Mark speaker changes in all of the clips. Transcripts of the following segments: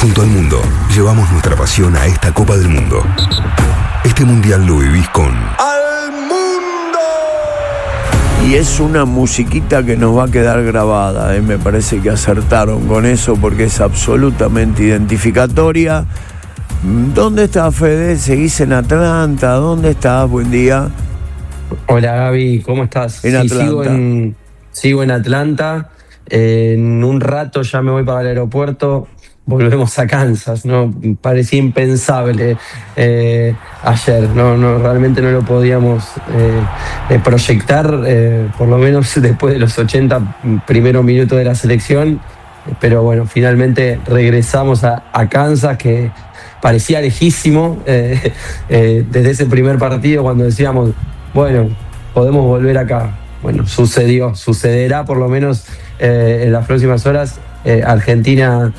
Speaker 1: Junto al mundo, llevamos nuestra pasión a esta Copa del Mundo. Este mundial lo vivís con
Speaker 2: ¡Al Mundo!
Speaker 3: Y es una musiquita que nos va a quedar grabada, Me parece que acertaron con eso porque es absolutamente identificatoria. ¿Dónde estás, Fede? ¿Seguís en Atlanta? ¿Dónde estás? Buen día.
Speaker 4: Hola, Gaby, ¿cómo estás?
Speaker 3: En Atlanta.
Speaker 4: Sigo en Atlanta. En un rato ya me voy para el aeropuerto. Volvemos a Kansas, ¿no? Parecía impensable ayer, no, realmente no lo podíamos proyectar, por lo menos después de los 80 primeros minutos de la selección. Pero bueno, finalmente regresamos a Kansas, que parecía lejísimo desde ese primer partido, cuando decíamos, bueno, podemos volver acá. Bueno, sucederá por lo menos en las próximas horas. Argentina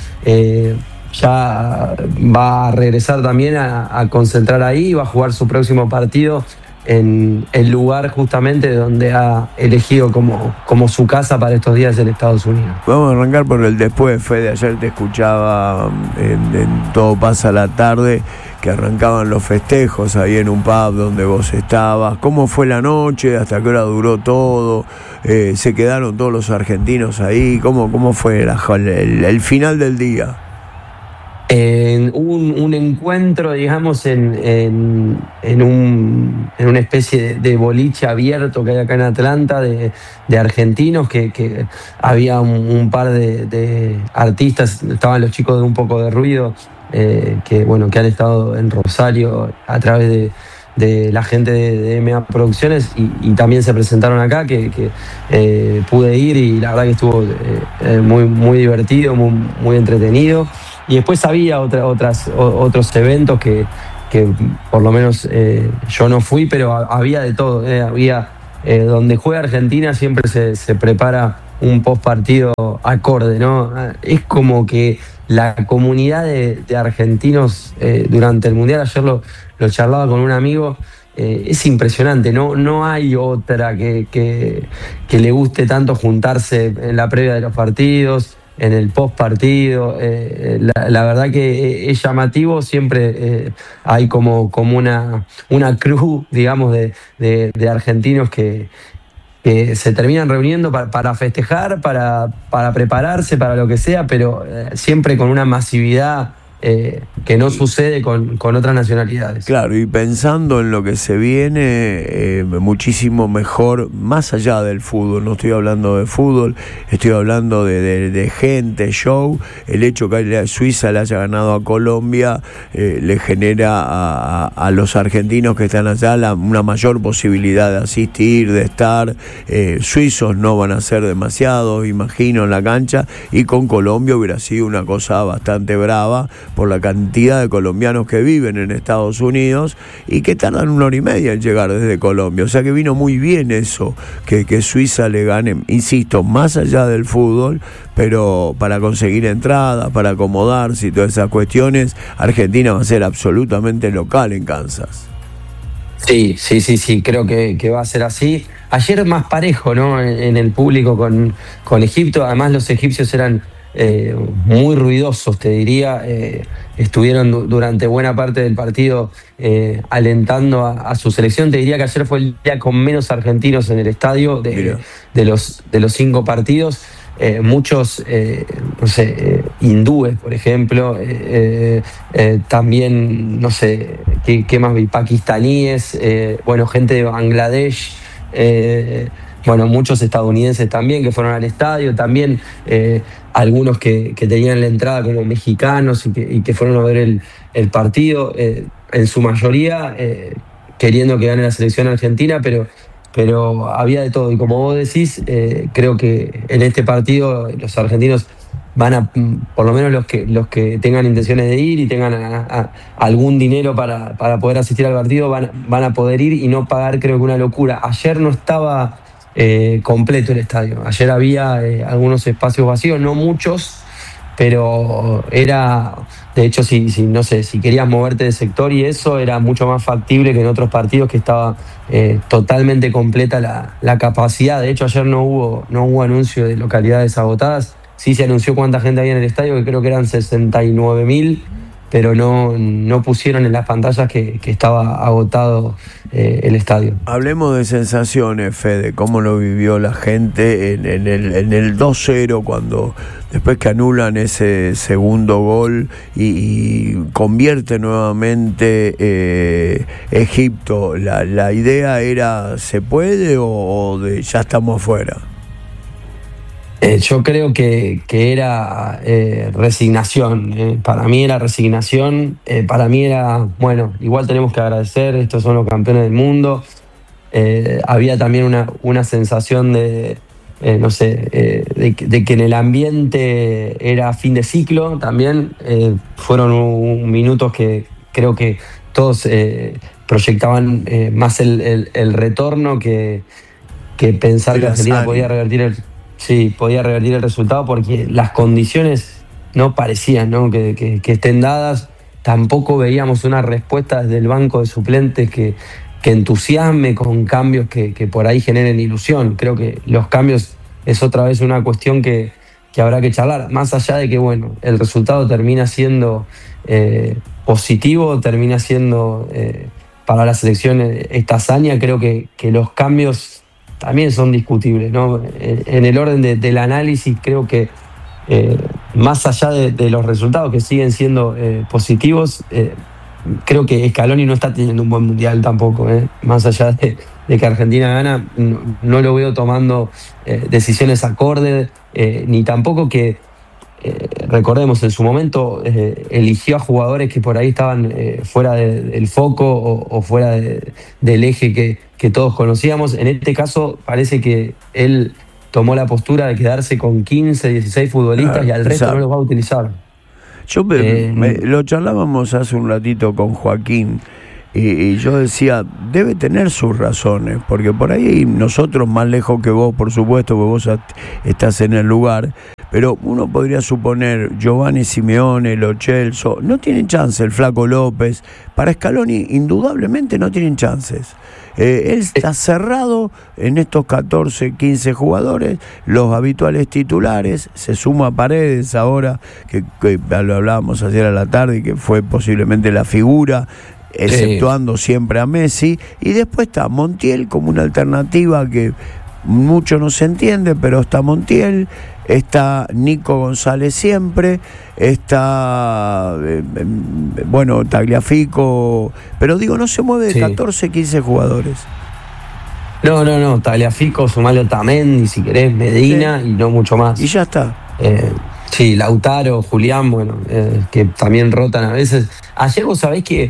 Speaker 4: ya va a regresar también a concentrar ahí, va a jugar su próximo partido en el lugar justamente donde ha elegido como su casa para estos días en Estados Unidos.
Speaker 3: Vamos a arrancar por el después, Fede. Ayer te escuchaba en Todo Pasa a la Tarde, que arrancaban los festejos ahí en un pub donde vos estabas. ¿Cómo fue la noche? ¿Hasta qué hora duró todo? ¿Se quedaron todos los argentinos ahí? ¿Cómo fue el final del día?
Speaker 4: Un encuentro, digamos, en una especie de boliche abierto que hay acá en Atlanta de argentinos, que había un par de artistas, estaban los chicos de Un Poco de Ruido, que han estado en Rosario a través de la gente de MA Producciones, y también se presentaron acá, que pude ir, y la verdad que estuvo muy, muy divertido, muy entretenido. Y después había otros eventos que por lo menos yo no fui, pero había de todo. Había donde juega Argentina siempre se prepara un post partido acorde, ¿no? Es como que la comunidad de argentinos durante el Mundial, ayer lo charlaba con un amigo, es impresionante, no hay otra que le guste tanto juntarse en la previa de los partidos, en el post partido. La verdad que es llamativo. Siempre hay como una crew, digamos, de argentinos que se terminan reuniendo para festejar, para prepararse, para lo que sea, pero siempre con una masividad que no sucede con otras nacionalidades.
Speaker 3: Claro, y pensando en lo que se viene, muchísimo mejor, más allá del fútbol. No estoy hablando de fútbol, estoy hablando de gente, show. El hecho que Suiza le haya ganado a Colombia le genera a los argentinos que están allá una mayor posibilidad de asistir, de estar. Suizos no van a ser demasiados, imagino, en la cancha, y con Colombia hubiera sido una cosa bastante brava por la cantidad de colombianos que viven en Estados Unidos y que tardan 1 hora y media en llegar desde Colombia. O sea que vino muy bien eso, que Suiza le gane, insisto, más allá del fútbol, pero para conseguir entradas, para acomodarse y todas esas cuestiones, Argentina va a ser absolutamente local en Kansas.
Speaker 4: Sí, creo que va a ser así. Ayer más parejo, ¿no? En el público con Egipto. Además, los egipcios eran muy ruidosos, te diría. Estuvieron durante buena parte del partido alentando a su selección. Te diría que ayer fue el día con menos argentinos en el estadio de los 5 partidos. Muchos, hindúes, por ejemplo, también, no sé, ¿qué más vi? Pakistaníes, gente de Bangladesh, muchos estadounidenses también que fueron al estadio, también algunos que tenían la entrada como mexicanos y que fueron a ver el partido, en su mayoría queriendo que gane la selección argentina, pero había de todo. Y como vos decís, creo que en este partido los argentinos van a, por lo menos los que tengan intenciones de ir y tengan algún dinero para poder asistir al partido, van a poder ir y no pagar, creo que una locura. Ayer no estaba completo el estadio. Ayer había algunos espacios vacíos, no muchos, pero era, de hecho, si querías moverte de sector y eso, era mucho más factible que en otros partidos, que estaba totalmente completa la capacidad. De hecho, ayer no hubo anuncio de localidades agotadas. sí se anunció cuánta gente había en el estadio, que creo que eran 69.000, pero no pusieron en las pantallas que estaba agotado el estadio.
Speaker 3: Hablemos de sensaciones, Fede, cómo lo vivió la gente en el 2-0, cuando después que anulan ese segundo gol y convierte nuevamente Egipto. La idea era, ¿se puede o ya estamos afuera?
Speaker 4: Yo creo que era resignación. Para mí era resignación. Para mí era, bueno, igual tenemos que agradecer, estos son los campeones del mundo. Había también una sensación de, no sé, de que en el ambiente era fin de ciclo también. Fueron minutos que creo que todos proyectaban más el retorno que pensar que Argentina podía revertir podía revertir el resultado, porque las condiciones no parecían, ¿no? que estén dadas. Tampoco veíamos una respuesta desde el banco de suplentes que entusiasme, con cambios que por ahí generen ilusión. Creo que los cambios es otra vez una cuestión que habrá que charlar, más allá de que, bueno, el resultado termina siendo positivo, termina siendo para la selección esta hazaña. Creo que los cambios también son discutibles, ¿no? En el orden del análisis, creo que más allá de los resultados que siguen siendo positivos, creo que Scaloni no está teniendo un buen mundial tampoco, más allá de que Argentina gana, no lo veo tomando decisiones acordes, ni tampoco que, recordemos, en su momento eligió a jugadores que por ahí estaban fuera del foco o fuera del eje que todos conocíamos. En este caso parece que él tomó la postura de quedarse con 15, 16 futbolistas y al resto no los va a utilizar.
Speaker 3: Lo charlábamos hace un ratito con Joaquín y yo decía, debe tener sus razones, porque por ahí nosotros, más lejos que vos, por supuesto, porque vos estás en el lugar, pero uno podría suponer Giovanni Simeone, Lo Celso, no tienen chance, el Flaco López. Para Scaloni indudablemente no tienen chances. Él está cerrado en estos 14, 15 jugadores, los habituales titulares. Se suma Paredes ahora, que lo hablábamos ayer a la tarde, y que fue posiblemente la figura, exceptuando siempre a Messi. Y después está Montiel como una alternativa que mucho no se entiende, pero está Montiel. Está Nico González siempre, está, bueno, Tagliafico, pero digo, no se mueve de 14, 15 jugadores.
Speaker 4: No, Tagliafico, sumale Otamendi, si querés, Medina, y no mucho más.
Speaker 3: Y ya está.
Speaker 4: Sí, Lautaro, Julián, bueno, que también rotan a veces. Ayer vos sabés que,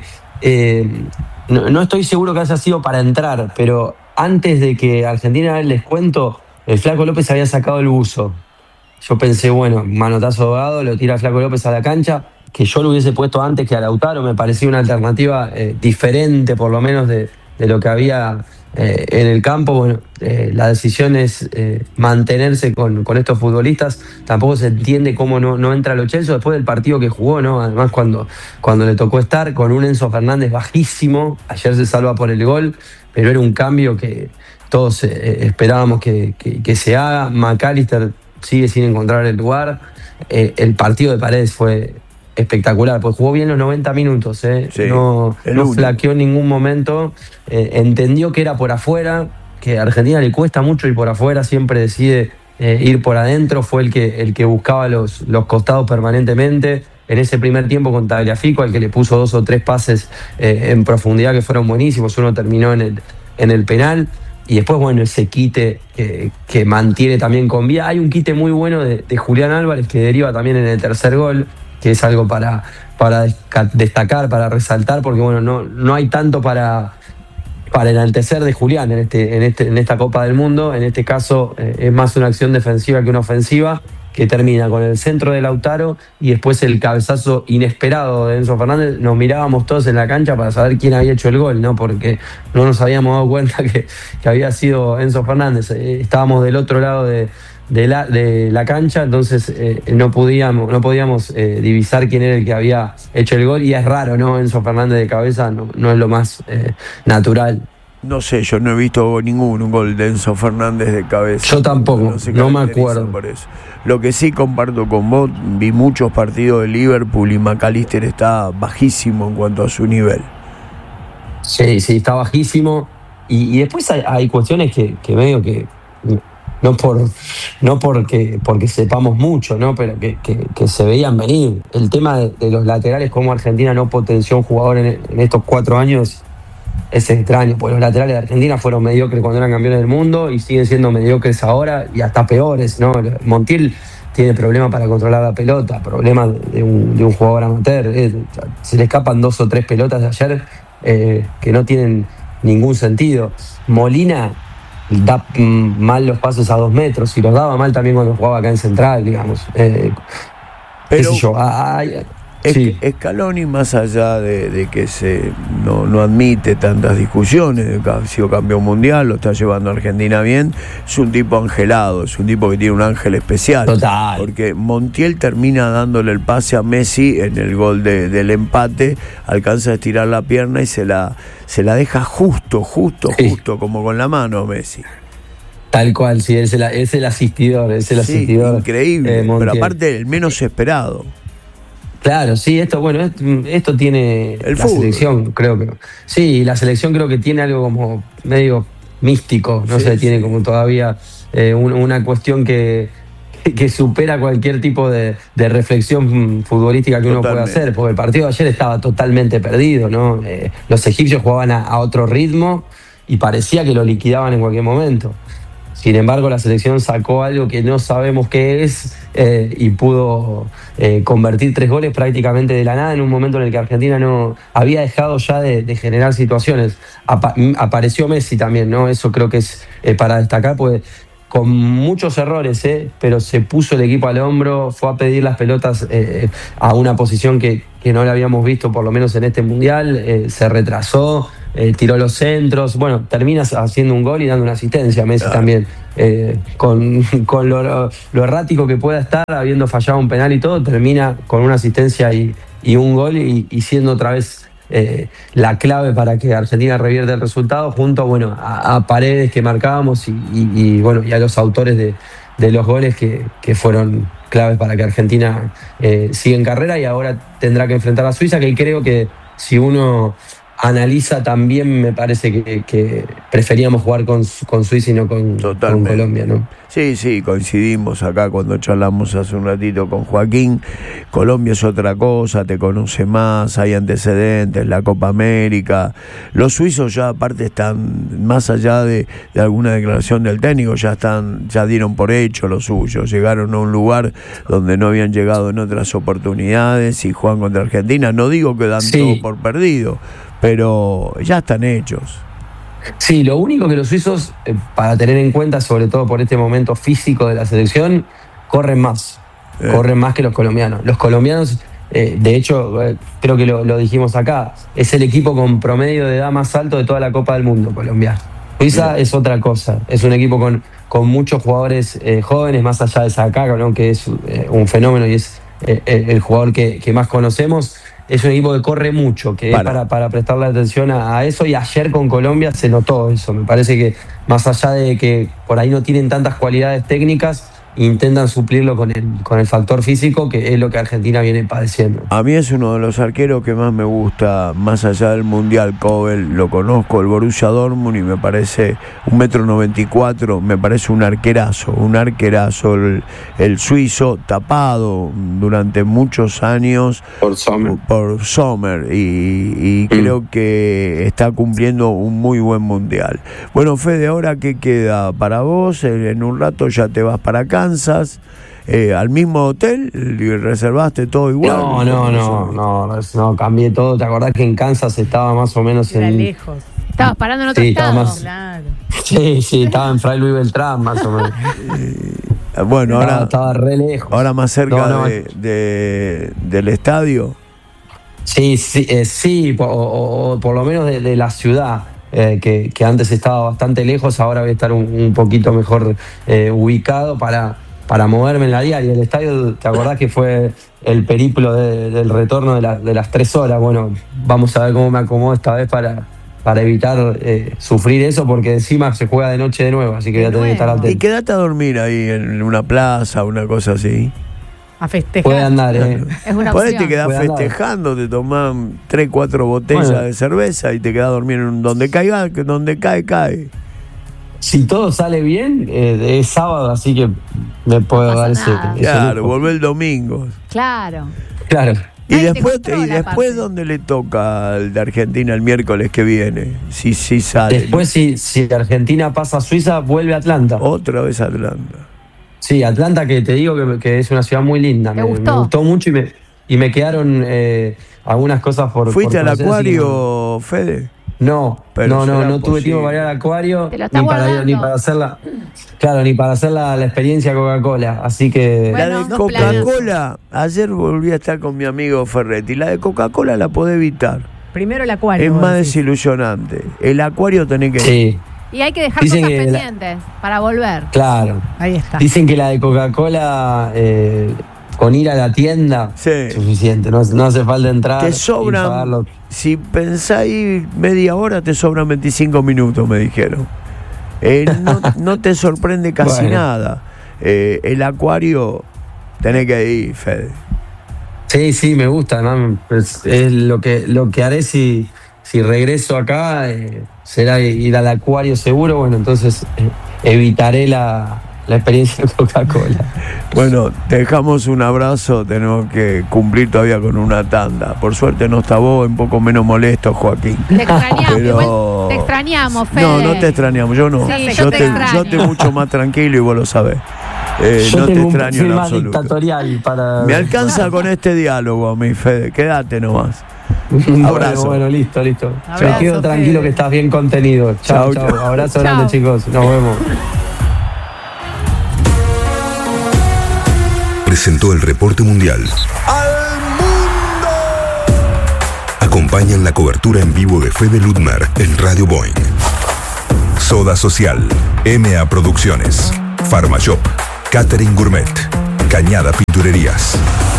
Speaker 4: no estoy seguro que haya sido para entrar, pero antes de que Argentina, les cuento, el Flaco López había sacado el buzo. Yo pensé, bueno, manotazo ahogado, lo tira Flaco López a la cancha, que yo lo hubiese puesto antes que a Lautaro. Me parecía una alternativa diferente, por lo menos, de lo que había en el campo. Bueno, la decisión es mantenerse con estos futbolistas. Tampoco se entiende cómo no entra Lo Celso después del partido que jugó, ¿no? Además, cuando le tocó estar con un Enzo Fernández bajísimo, ayer se salva por el gol, pero era un cambio que todos esperábamos que se haga. McAllister sigue sin encontrar el lugar. El partido de Paredes fue espectacular, pues jugó bien los 90 minutos,
Speaker 3: Sí,
Speaker 4: no flaqueó en ningún momento. Entendió que era por afuera, que a Argentina le cuesta mucho ir por afuera, siempre decide ir por adentro. Fue el que buscaba los costados permanentemente. En ese primer tiempo con Tagliafico, al que le puso 2 o 3 pases en profundidad que fueron buenísimos. Uno terminó en el penal. Y después, bueno, ese quite que mantiene también con vida. Hay un quite muy bueno de Julián Álvarez que deriva también en el tercer gol, que es algo para destacar, para resaltar, porque bueno, no hay tanto para enaltecer de Julián en esta Copa del Mundo. En este caso es más una acción defensiva que una ofensiva, que termina con el centro de Lautaro y después el cabezazo inesperado de Enzo Fernández. Nos mirábamos todos en la cancha para saber quién había hecho el gol, ¿no? Porque no nos habíamos dado cuenta que había sido Enzo Fernández. Estábamos del otro lado de la cancha, entonces no podíamos divisar quién era el que había hecho el gol. Y es raro, ¿no? Enzo Fernández de cabeza no es lo más natural.
Speaker 3: No sé, yo no he visto un gol de Enzo Fernández de cabeza.
Speaker 4: Yo tampoco, no me acuerdo.
Speaker 3: Por eso. Lo que sí comparto con vos, vi muchos partidos de Liverpool y McAllister está bajísimo en cuanto a su nivel.
Speaker 4: Sí, está bajísimo. Y después hay cuestiones que medio que no porque sepamos mucho, ¿no? Pero que se veían venir. El tema de los laterales, cómo Argentina no potenció un jugador en estos 4 años, es extraño, porque los laterales de Argentina fueron mediocres cuando eran campeones del mundo y siguen siendo mediocres ahora y hasta peores, ¿no? Montiel tiene problemas para controlar la pelota, problemas de un jugador amateur. Se le escapan 2 o 3 pelotas de ayer que no tienen ningún sentido. Molina da mal los pases a 2 metros y los daba mal también cuando jugaba acá en Central, digamos.
Speaker 3: Pero
Speaker 4: qué sé yo, sí.
Speaker 3: Scaloni, más allá de que no admite tantas discusiones, ha sido campeón mundial, lo está llevando a Argentina bien, es un tipo angelado, es un tipo que tiene un ángel especial.
Speaker 4: Total.
Speaker 3: Porque Montiel termina dándole el pase a Messi en el gol del empate, alcanza a estirar la pierna y se la deja justo, como con la mano a Messi.
Speaker 4: Tal cual, sí, es el asistidor,
Speaker 3: increíble, pero aparte el menos esperado.
Speaker 4: Claro, sí, esto tiene
Speaker 3: el
Speaker 4: la
Speaker 3: fútbol.
Speaker 4: Selección, creo que. Sí, la selección creo que tiene algo como medio místico, no sé, tiene como todavía una cuestión que supera cualquier tipo de reflexión futbolística que uno pueda hacer, porque el partido de ayer estaba totalmente perdido, ¿no? Los egipcios jugaban a otro ritmo y parecía que lo liquidaban en cualquier momento. Sin embargo, la selección sacó algo que no sabemos qué es y pudo convertir 3 goles prácticamente de la nada en un momento en el que Argentina no había dejado ya de generar situaciones. Apareció Messi también, ¿no? Eso creo que es para destacar, pues con muchos errores, pero se puso el equipo al hombro, fue a pedir las pelotas a una posición que no la habíamos visto por lo menos en este Mundial, se retrasó, tiró los centros, bueno, terminas haciendo un gol y dando una asistencia, Messi también, con lo errático que pueda estar, habiendo fallado un penal y todo, termina con una asistencia y un gol y siendo otra vez la clave para que Argentina revierta el resultado, junto a Paredes que marcábamos y a los autores de los goles que fueron claves para que Argentina siga en carrera y ahora tendrá que enfrentar a Suiza, que creo que si uno analiza también me parece que preferíamos jugar con Suiza y no con Colombia, ¿no?
Speaker 3: Sí, coincidimos acá cuando charlamos hace un ratito con Joaquín. Colombia es otra cosa, te conoce más, hay antecedentes, la Copa América. Los suizos ya aparte están, más allá de alguna declaración del técnico, ya dieron por hecho lo suyo. Llegaron a un lugar donde no habían llegado en otras oportunidades y juegan contra Argentina. No digo que dan todo por perdido, pero ya están hechos.
Speaker 4: Sí, lo único que los suizos, para tener en cuenta, sobre todo por este momento físico de la selección, corren más que los colombianos. Los colombianos, de hecho, creo que lo dijimos acá, es el equipo con promedio de edad más alto de toda la Copa del Mundo, Colombia. Suiza es otra cosa, es un equipo con muchos jugadores jóvenes, más allá de Saka, ¿no? Que es un fenómeno y es el jugador que más conocemos. Es un equipo que corre mucho, que es para prestarle atención a eso, y ayer con Colombia se notó eso. Me parece que más allá de que por ahí no tienen tantas cualidades técnicas, intentan suplirlo con el factor físico, que es lo que Argentina viene padeciendo.
Speaker 3: A mí es uno de los arqueros que más me gusta, más allá del Mundial. Kobel, lo conozco, el Borussia Dortmund, y me parece 1,94 m, me parece un arquerazo, el suizo, tapado durante muchos años por Sommer, y creo que está cumpliendo un muy buen Mundial. Bueno, Fede, ¿ahora qué queda para vos? En un rato ya te vas para Kansas, al mismo hotel, reservaste todo igual.
Speaker 4: No, cambié todo. ¿Te acordás que en Kansas estaba más o menos
Speaker 5: Era lejos? Estabas parando en otro estado. Claro.
Speaker 4: Sí, estaba en Fray Luis Beltrán, más o menos.
Speaker 3: Bueno, ahora
Speaker 4: estaba re lejos.
Speaker 3: Ahora más cerca del estadio.
Speaker 4: Sí, o por lo menos de la ciudad. Que antes estaba bastante lejos, ahora voy a estar un poquito mejor ubicado para moverme en la diaria. El estadio, ¿te acordás que fue el periplo del retorno de las 3 horas? Bueno, vamos a ver cómo me acomodo esta vez para para evitar sufrir eso, porque encima se juega de noche de nuevo, así que voy a tener que estar atento.
Speaker 3: Y quédate a dormir ahí en una plaza, una cosa así.
Speaker 5: A festejar.
Speaker 4: Puede andar,
Speaker 5: Es una
Speaker 3: Podés
Speaker 5: opción.
Speaker 3: te quedás festejando, te tomás 3, 4 botellas de cerveza y te quedás a dormir en donde caiga, que donde cae.
Speaker 4: Si todo sale bien, es sábado, así que me puedo dar ese
Speaker 3: Claro,
Speaker 4: lujo.
Speaker 3: volver el domingo.
Speaker 5: Claro.
Speaker 4: Claro.
Speaker 3: Y
Speaker 5: Nadie te
Speaker 3: después,
Speaker 5: controla,
Speaker 3: ¿dónde le toca al de Argentina el miércoles que viene? Si sale.
Speaker 4: Después, si Argentina pasa a Suiza, vuelve a Atlanta.
Speaker 3: Otra vez Atlanta.
Speaker 4: Sí, Atlanta, que te digo que es una ciudad muy linda.
Speaker 5: ¿Te
Speaker 4: Me gustó mucho y me quedaron algunas cosas por
Speaker 3: ¿Fuiste
Speaker 4: por
Speaker 3: al
Speaker 4: conocer,
Speaker 3: acuario, Fede?
Speaker 4: No,
Speaker 3: Pero
Speaker 4: no tuve
Speaker 3: posible.
Speaker 4: tiempo para ir al acuario
Speaker 5: Te lo está
Speaker 4: ni para
Speaker 5: guardando.
Speaker 4: hacer la experiencia Coca-Cola. Así que
Speaker 5: Bueno,
Speaker 3: La de
Speaker 5: dos
Speaker 3: Coca-Cola, ayer volví a estar con mi amigo Ferretti. La de Coca-Cola la podés evitar.
Speaker 6: Primero el acuario.
Speaker 3: Es
Speaker 6: vos
Speaker 3: más
Speaker 6: decís.
Speaker 3: desilusionante. El acuario tenés que ir.
Speaker 4: sí,
Speaker 5: Y hay que dejar
Speaker 4: Dicen
Speaker 5: cosas
Speaker 4: que
Speaker 5: pendientes para volver.
Speaker 4: claro.
Speaker 6: Ahí está.
Speaker 4: Dicen que la de Coca-Cola, con ir a la tienda,
Speaker 3: Sí.
Speaker 4: es suficiente. No hace falta entrar.
Speaker 3: Te
Speaker 4: y
Speaker 3: sobran,
Speaker 4: pagarlo.
Speaker 3: si pensáis media hora, te sobran 25 minutos, me dijeron. No te sorprende casi
Speaker 4: Bueno.
Speaker 3: nada. El acuario, tenés que ir, Fede.
Speaker 4: Sí, me gusta. Además, es lo que haré si regreso acá, será ir al acuario seguro. Bueno, entonces evitaré la experiencia de Coca-Cola.
Speaker 3: Bueno, te dejamos un abrazo, tenemos que cumplir todavía con una tanda. Por suerte no está vos, un poco menos molesto, Joaquín.
Speaker 5: Te extrañamos,
Speaker 3: Pero-
Speaker 5: igual te extrañamos, Fede.
Speaker 3: No te extrañamos, yo no.
Speaker 5: Sí,
Speaker 3: yo
Speaker 5: yo te extraño.
Speaker 3: yo estoy mucho más tranquilo y vos lo sabés.
Speaker 4: Yo
Speaker 3: No te
Speaker 4: tengo un
Speaker 3: extraño
Speaker 4: perfil
Speaker 3: en
Speaker 4: más
Speaker 3: absoluto.
Speaker 4: dictatorial para.
Speaker 3: Me alcanza con este diálogo a mi Fede, quédate nomás. Abrazo.
Speaker 4: Bueno, listo.
Speaker 6: Abrazo,
Speaker 4: Me quedo tranquilo
Speaker 6: Fede.
Speaker 4: que estás bien contenido. Chao.
Speaker 3: Chau.
Speaker 4: Abrazo
Speaker 5: Chau.
Speaker 4: grande, chicos. Nos vemos.
Speaker 1: Presentó el reporte mundial.
Speaker 2: ¡Al mundo!
Speaker 1: Acompañan la cobertura en vivo de Fede Ludmer en Radio Boeing. Soda Social, MA Producciones, Pharmashop, Catering Gourmet, Cañada Pinturerías.